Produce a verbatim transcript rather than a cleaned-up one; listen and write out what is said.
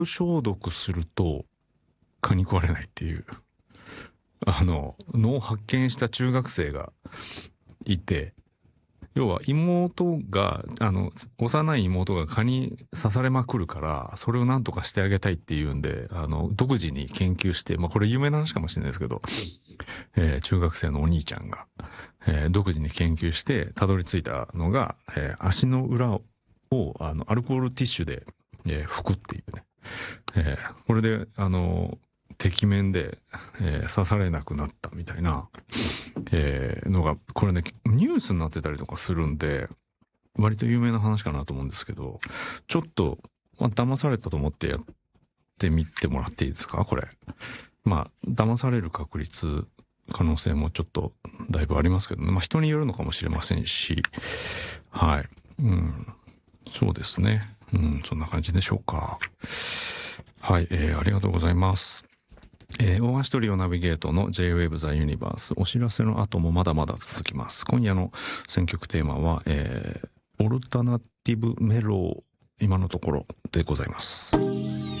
消毒すると蚊に食われないっていう、あの脳を発見した中学生がいて、要は妹があの幼い妹が蚊に刺されまくるから、それをなんとかしてあげたいっていうんで、あの独自に研究して、まあこれ有名な話かもしれないですけど、えー中学生のお兄ちゃんが、えー独自に研究してたどり着いたのが、えー足の裏をあのアルコールティッシュで、えー拭くっていうね、えーこれであのてきめんで、えー刺されなくなったみたいな、えーのが、これねニュースになってたりとかするんで、割と有名な話かなと思うんですけど、ちょっと、まあ、騙されたと思ってやってみてもらっていいですか、これ。まあ騙される確率、可能性もちょっとだいぶありますけどね、まあ人によるのかもしれませんし、はい、うん、そうですね、うん、そんな感じでしょうか。はい、えー、ありがとうございます。えー、大橋トリオナビゲートの ジェイウェーブ ザ・ユニバース、お知らせの後もまだまだ続きます。今夜の選曲テーマは、えー、オルタナティブメロー、今のところでございます。